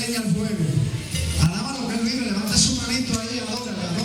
leña al fuego. Alaba lo que él vive, levanta su manito ahí, adórale.